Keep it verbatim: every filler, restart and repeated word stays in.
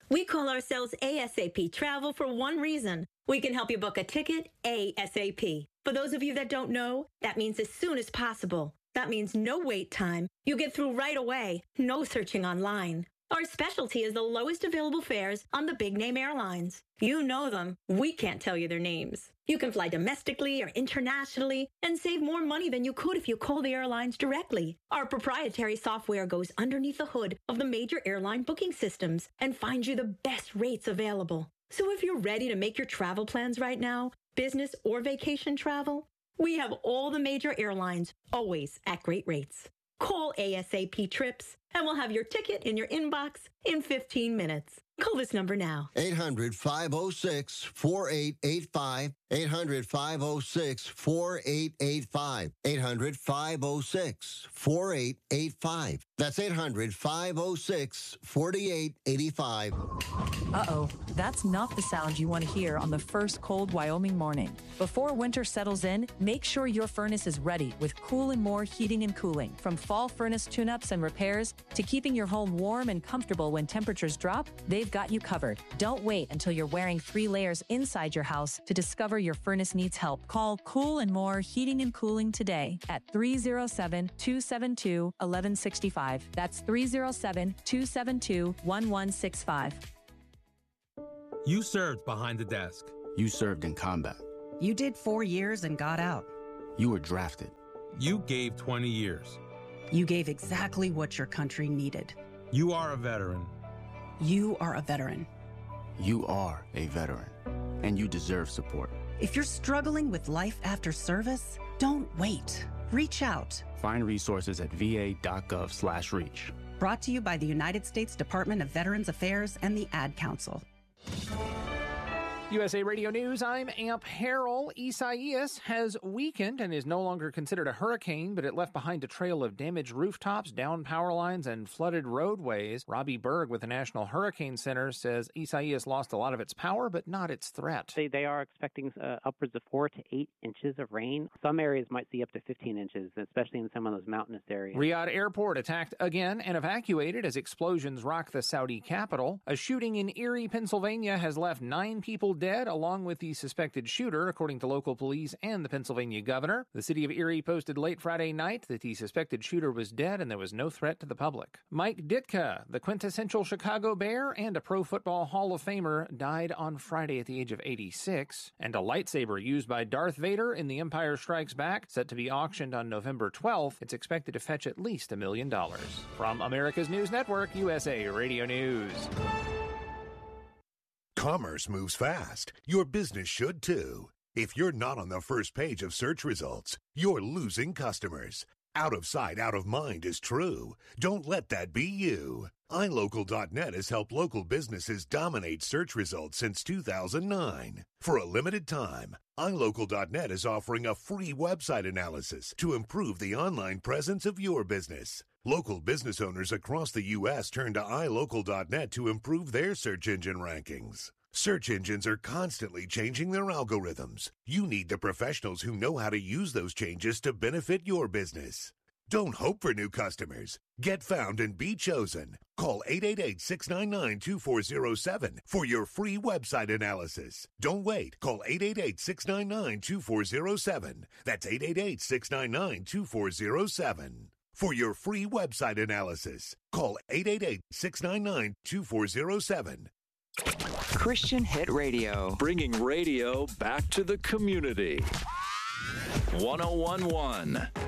We call ourselves ASAP Travel for one reason. We can help you book a ticket ASAP. For those of you that don't know, that means as soon as possible. That means no wait time. You get through right away. No searching online. Our specialty is the lowest available fares on the big-name airlines. You know them. We can't tell you their names. You can fly domestically or internationally and save more money than you could if you call the airlines directly. Our proprietary software goes underneath the hood of the major airline booking systems and finds you the best rates available. So if you're ready to make your travel plans right now, business or vacation travel, we have all the major airlines, always at great rates. Call ASAP Trips, and we'll have your ticket in your inbox in fifteen minutes. Call this number now. eight hundred, five oh six, four eight eight five. eight hundred, five oh six, four eight eight five. eight hundred, five oh six, four eight eight five. That's eight hundred, five oh six, four eight eight five. Uh-oh, that's not the sound you want to hear on the first cold Wyoming morning. Before winter settles in, make sure your furnace is ready with Cool and More Heating and Cooling. From fall furnace tune-ups and repairs to keeping your home warm and comfortable when temperatures drop, they've got you covered. Don't wait until you're wearing three layers inside your house to discover your furnace needs help. Call Cool and More Heating and Cooling today at three oh seven, two seven two, one one six five. That's three oh seven, two seven two, one one six five. You served behind the desk. You served in combat. You did four years and got out. You were drafted. You gave twenty years. You gave exactly what your country needed. You are a veteran. You are a veteran. You are a veteran, and you deserve support. If you're struggling with life after service, don't wait. Reach out. Find resources at va.gov slash reach. Brought to you by the United States Department of Veterans Affairs and the Ad Council. U S A Radio News, I'm Amp Harrell. Isaias has weakened and is no longer considered a hurricane, but it left behind a trail of damaged rooftops, downed power lines, and flooded roadways. Robbie Berg with the National Hurricane Center says Isaias lost a lot of its power, but not its threat. They, they are expecting uh, upwards of four to eight inches of rain. Some areas might see up to fifteen inches, especially in some of those mountainous areas. Riyadh Airport attacked again and evacuated as explosions rock the Saudi capital. A shooting in Erie, Pennsylvania has left nine people dead, along with the suspected shooter, according to local police and the Pennsylvania governor. The city of Erie posted late Friday night that the suspected shooter was dead and there was no threat to the public. Mike Ditka, the quintessential Chicago Bear and a Pro Football Hall of Famer, died on Friday at the age of eighty-six. And a lightsaber used by Darth Vader in The Empire Strikes Back, set to be auctioned on November twelfth, it's expected to fetch at least a million dollars. From America's News Network, U S A Radio News. Commerce moves fast. Your business should too. If you're not on the first page of search results, you're losing customers. Out of sight, out of mind is true. Don't let that be you. i local dot net has helped local businesses dominate search results since two thousand nine. For a limited time, i local dot net is offering a free website analysis to improve the online presence of your business. Local business owners across the U S turn to i local dot net to improve their search engine rankings. Search engines are constantly changing their algorithms. You need the professionals who know how to use those changes to benefit your business. Don't hope for new customers. Get found and be chosen. Call eight eight eight, six nine nine, two four zero seven for your free website analysis. Don't wait. Call eight eight eight, six nine nine, two four zero seven. That's eight eight eight, six nine nine, two four zero seven. For your free website analysis, call eight eight eight, six nine nine, two four zero seven. Christian Hit Radio, bringing radio back to the community. one oh one point one